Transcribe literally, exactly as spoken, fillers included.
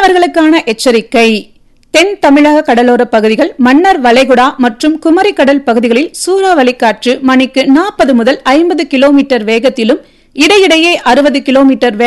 மீனவர்களுக்கான எச்சரிக்கை. தென் தமிழக கடலோர பகுதிகள், மன்னார் வளைகுடா மற்றும் குமரி கடல் பகுதிகளில் சூறாவளி காற்று மணிக்கு நாற்பது முதல் ஐம்பது கிலோமீட்டர் வேகத்திலும் இடையிடையே அறுபது கிலோமீட்டர்